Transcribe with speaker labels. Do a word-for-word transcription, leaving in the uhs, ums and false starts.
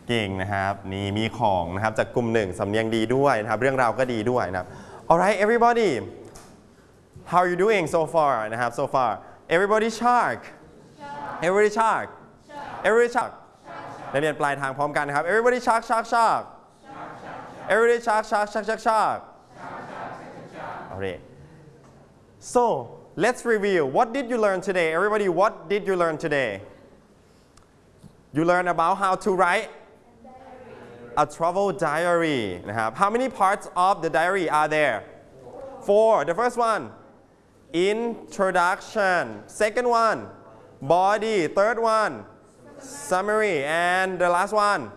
Speaker 1: เก่งนะครับนี่มีของนะครับจากกลุ่มหนึ่งสำเนียงดีด้วยนะครับเรื่องราวก็ดีด้วยนะครับ alright everybody how are you doing so far นะครับ so far everybody shark everybody shark everybody shark นักเรียนปลายทางพร้อมกันนะครับ everybody shark shark shark everybody shark shark shark shark shark alright so let's review what did you learn today everybody what did you learn today you learn about how to write a travel diary นะครับ how many parts of the diary are there four the first one introduction second one body third one summary and the last one